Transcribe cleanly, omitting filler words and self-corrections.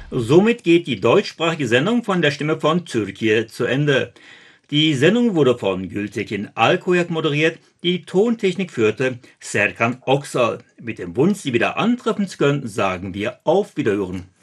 Somit geht die deutschsprachige Sendung von der Stimme von Türkiye zu Ende. Die Sendung wurde von Gültekin Alkoyak moderiert, die Tontechnik führte Serkan Oksal. Mit dem Wunsch, Sie wieder antreffen zu können, sagen wir auf Wiederhören.